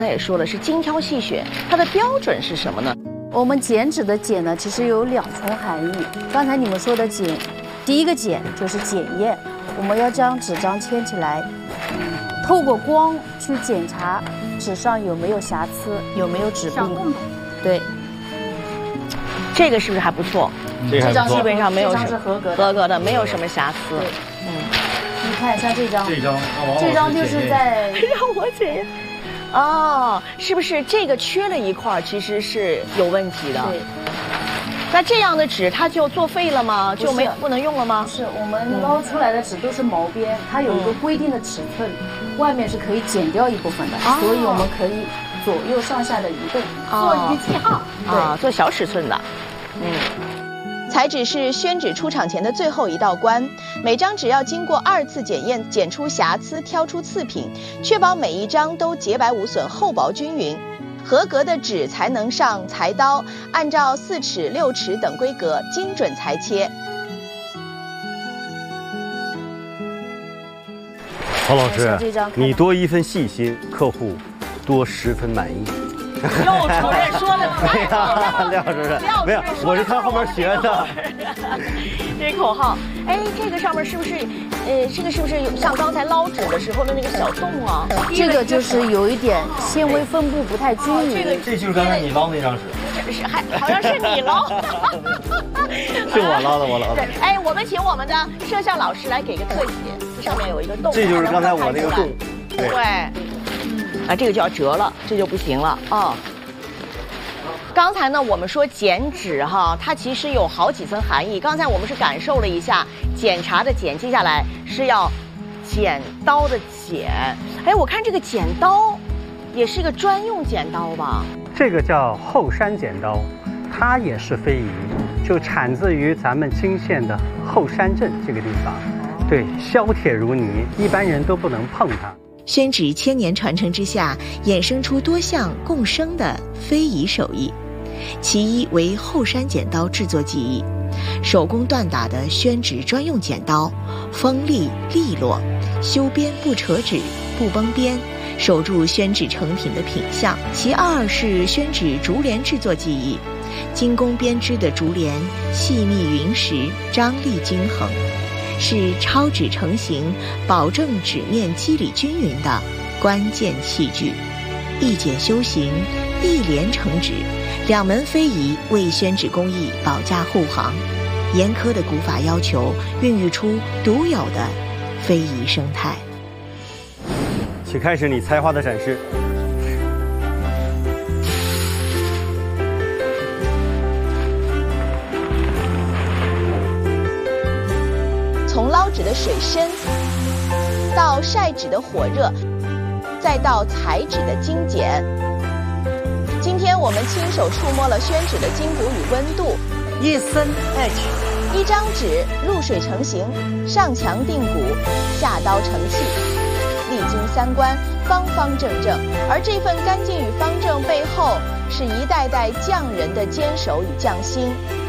他也说了是精挑细选，它的标准是什么呢？ 我们剪纸的剪呢，其实有2重含义。刚才你们说的剪，第一个剪就是检验，我们要将纸张牵起来，透过光去检查纸上有没有瑕疵，有没有纸病。对， 这个是不是还不错？ 这张基本上没有是合格的， 没有什么瑕疵。 你看像这张就是在让我检验。哦，是不是这个缺了一块，其实是有问题的？ 对。 那这样的纸它就作废了吗？就不能用了吗？ 是我们捞出来的纸都是毛边，它有一个规定的尺寸，外面是可以剪掉一部分的，所以我们可以左右上下的移动，做一个记号。 对，做小尺寸的。 裁纸是宣纸出厂前的最后一道关，每张纸要经过2次检验，检出瑕疵，挑出次品，确保每一张都洁白无损、厚薄均匀。合格的纸才能上裁刀，按照4尺、6尺等规格精准裁切。 曹老师，你多1分细心，客户多10分满意。 又主任说的太好了， 廖主任，没有，我是他后面学的。 这口号，哎，这个上面是不是，这个是不是像刚才捞纸的时候的那个小洞啊？ 这个就是有一点纤维分布不太均匀。 这就是刚才你捞那张纸。 是，好像是你捞。 是我捞的，我捞的。 对，哎，我们请我们的摄像老师来给个特写，这上面有一个洞。 这就是刚才我那个洞。 对。啊，这个就要折了，这就不行了啊。刚才呢，我们说剪纸哈，它其实有好几层含义。刚才我们是感受了一下检查的检，接下来是要剪刀的剪。哎，我看这个剪刀也是个专用剪刀吧？ 这个叫后山剪刀，它也是非遗，就产自于咱们泾县的后山镇这个地方。对，削铁如泥，一般人都不能碰它。 宣纸千年传承之下，衍生出多项共生的非遗手艺。其一为后山剪刀制作技艺，手工锻打的宣纸专用剪刀，锋利利落，修边不扯纸，不崩边，守住宣纸成品的品相。其二是宣纸竹帘制作技艺，精工编织的竹帘细密匀实，张力均衡，是抄纸成型、保证纸面肌理均匀的关键器具。一剪修行，一连成纸，2门非遗为宣纸工艺保驾护航。严苛的古法要求，孕育出独有的非遗生态。 请开始你才华的展示。 从捞纸的水深，到晒纸的火热，再到裁纸的精简。今天我们亲手触摸了宣纸的筋骨与温度。 一深 H， 一张纸入水成型，上墙定骨，下刀成器，历经3关，方方正正。而这份干净与方正背后，是一代代匠人的坚守与匠心。